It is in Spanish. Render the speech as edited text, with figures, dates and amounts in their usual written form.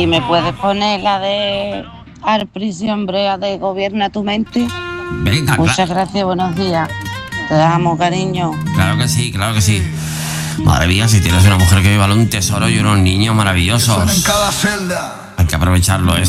si me puedes poner la de Al Prisión Brea de Gobierna tu mente. Venga, Muchas gracias, buenos días. Te amo, cariño. Claro que sí, claro que sí. Madre mía, si tienes una mujer que vale un tesoro y unos niños maravillosos. En cada celda. Hay que aprovecharlo,